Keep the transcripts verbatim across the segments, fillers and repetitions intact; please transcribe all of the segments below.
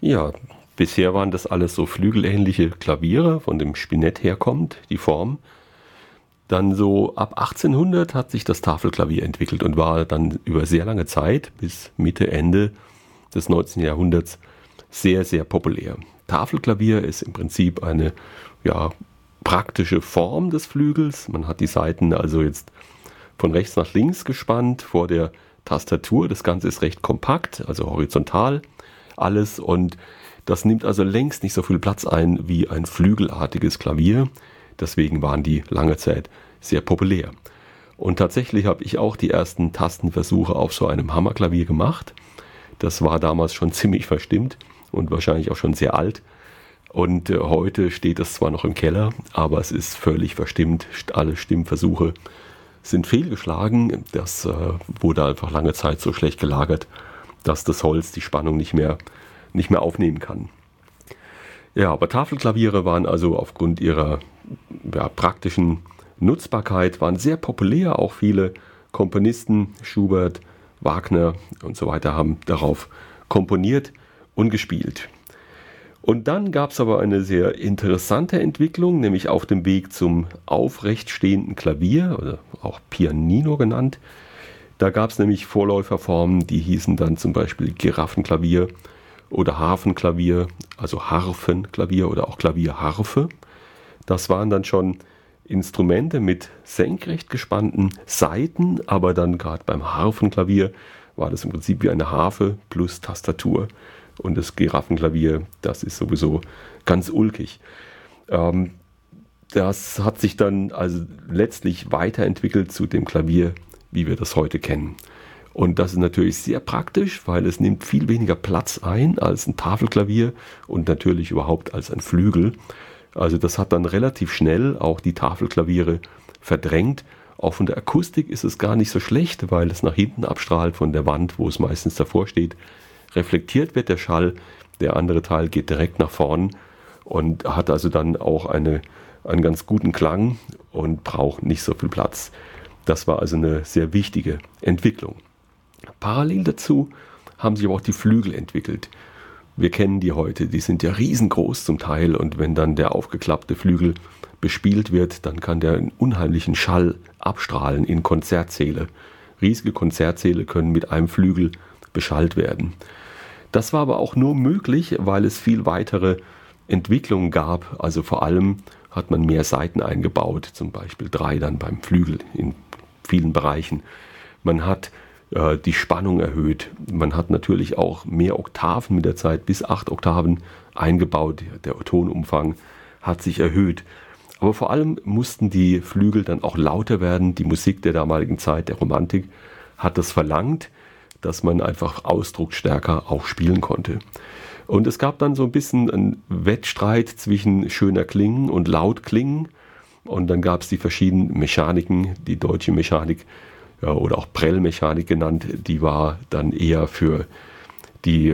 Ja, bisher waren das alles so flügelähnliche Klaviere, von dem Spinett herkommt, die Form. Dann so ab achtzehnhundert hat sich das Tafelklavier entwickelt und war dann über sehr lange Zeit, bis Mitte, Ende des neunzehnten Jahrhunderts, sehr, sehr populär. Tafelklavier ist im Prinzip eine ja, praktische Form des Flügels. Man hat die Saiten also jetzt von rechts nach links gespannt vor der Tastatur. Das Ganze ist recht kompakt, also horizontal alles, und das nimmt also längst nicht so viel Platz ein wie ein flügelartiges Klavier. Deswegen waren die lange Zeit sehr populär. Und tatsächlich habe ich auch die ersten Tastenversuche auf so einem Hammerklavier gemacht. Das war damals schon ziemlich verstimmt und wahrscheinlich auch schon sehr alt. Und äh, heute steht es zwar noch im Keller, aber es ist völlig verstimmt. Alle Stimmversuche sind fehlgeschlagen. Das äh, wurde einfach lange Zeit so schlecht gelagert, dass das Holz die Spannung nicht mehr, nicht mehr aufnehmen kann. Ja, aber Tafelklaviere waren also aufgrund ihrer ja, praktischen Nutzbarkeit waren sehr populär. Auch viele Komponisten, Schubert, Wagner und so weiter, haben darauf komponiert und gespielt. Und dann gab es aber eine sehr interessante Entwicklung, nämlich auf dem Weg zum aufrecht stehenden Klavier, oder auch Pianino genannt. Da gab es nämlich Vorläuferformen, die hießen dann zum Beispiel Giraffenklavier oder Harfenklavier, also Harfenklavier oder auch Klavierharfe. Das waren dann schon Instrumente mit senkrecht gespannten Saiten, aber dann gerade beim Harfenklavier war das im Prinzip wie eine Harfe plus Tastatur. Und das Giraffenklavier, das ist sowieso ganz ulkig. Ähm, das hat sich dann also letztlich weiterentwickelt zu dem Klavier, wie wir das heute kennen. Und das ist natürlich sehr praktisch, weil es nimmt viel weniger Platz ein als ein Tafelklavier und natürlich überhaupt als ein Flügel. Also das hat dann relativ schnell auch die Tafelklaviere verdrängt. Auch von der Akustik ist es gar nicht so schlecht, weil es nach hinten abstrahlt von der Wand, wo es meistens davor steht. Reflektiert wird der Schall, der andere Teil geht direkt nach vorn und hat also dann auch eine, einen ganz guten Klang und braucht nicht so viel Platz. Das war also eine sehr wichtige Entwicklung. Parallel dazu haben sich aber auch die Flügel entwickelt. Wir kennen die heute, die sind ja riesengroß zum Teil, und wenn dann der aufgeklappte Flügel bespielt wird, dann kann der einen unheimlichen Schall abstrahlen in Konzertsäle. Riesige Konzertsäle können mit einem Flügel beschallt werden. Das war aber auch nur möglich, weil es viel weitere Entwicklungen gab. Also vor allem hat man mehr Saiten eingebaut, zum Beispiel drei dann beim Flügel in vielen Bereichen. Man hat äh, die Spannung erhöht. Man hat natürlich auch mehr Oktaven mit der Zeit, bis acht Oktaven eingebaut. Der Tonumfang hat sich erhöht. Aber vor allem mussten die Flügel dann auch lauter werden. Die Musik der damaligen Zeit, der Romantik, hat das verlangt, dass man einfach ausdrucksstärker auch spielen konnte. Und es gab dann so ein bisschen einen Wettstreit zwischen schöner Klingen und laut Klingen. Und dann gab es die verschiedenen Mechaniken. Die deutsche Mechanik, ja, oder auch Prellmechanik genannt, die war dann eher für die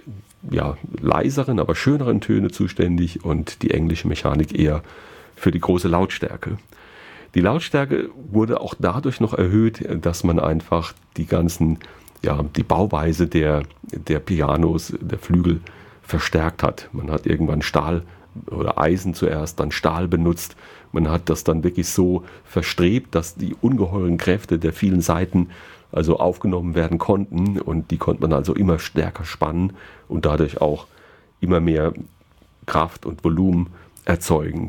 ja, leiseren, aber schöneren Töne zuständig, und die englische Mechanik eher für die große Lautstärke. Die Lautstärke wurde auch dadurch noch erhöht, dass man einfach die ganzen Ja, die Bauweise der, der Pianos, der Flügel verstärkt hat. Man hat irgendwann Stahl oder Eisen zuerst, dann Stahl benutzt. Man hat das dann wirklich so verstrebt, dass die ungeheuren Kräfte der vielen Saiten also aufgenommen werden konnten, und die konnte man also immer stärker spannen und dadurch auch immer mehr Kraft und Volumen erzeugen.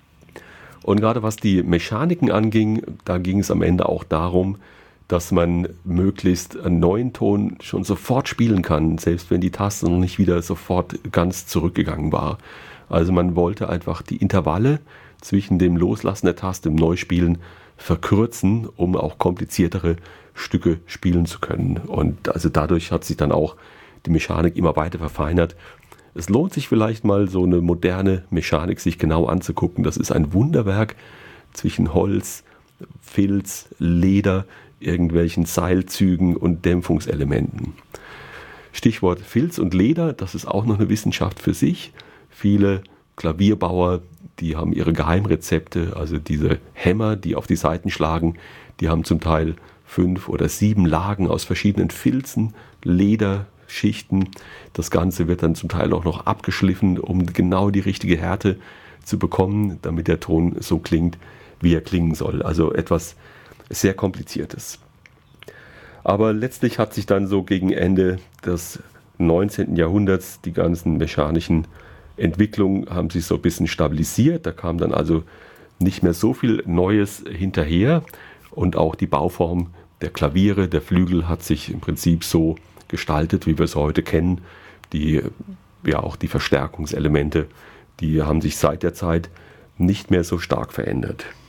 Und gerade was die Mechaniken anging, da ging es am Ende auch darum, dass man möglichst einen neuen Ton schon sofort spielen kann, selbst wenn die Taste noch nicht wieder sofort ganz zurückgegangen war. Also man wollte einfach die Intervalle zwischen dem Loslassen der Taste im Neuspielen verkürzen, um auch kompliziertere Stücke spielen zu können. Und also dadurch hat sich dann auch die Mechanik immer weiter verfeinert. Es lohnt sich vielleicht mal, so eine moderne Mechanik sich genau anzugucken. Das ist ein Wunderwerk zwischen Holz, Filz, Leder, irgendwelchen Seilzügen und Dämpfungselementen. Stichwort Filz und Leder, das ist auch noch eine Wissenschaft für sich. Viele Klavierbauer, die haben ihre Geheimrezepte, also diese Hämmer, die auf die Saiten schlagen, die haben zum Teil fünf oder sieben Lagen aus verschiedenen Filzen, Leder, Schichten. Das Ganze wird dann zum Teil auch noch abgeschliffen, um genau die richtige Härte zu bekommen, damit der Ton so klingt, wie er klingen soll. Also etwas sehr Kompliziertes. Aber letztlich hat sich dann so gegen Ende des neunzehnten Jahrhunderts die ganzen mechanischen Entwicklungen haben sich so ein bisschen stabilisiert. Da kam dann also nicht mehr so viel Neues hinterher und auch die Bauform der Klaviere, der Flügel hat sich im Prinzip so gestaltet, wie wir es heute kennen. Die, ja, auch die Verstärkungselemente, die haben sich seit der Zeit nicht mehr so stark verändert.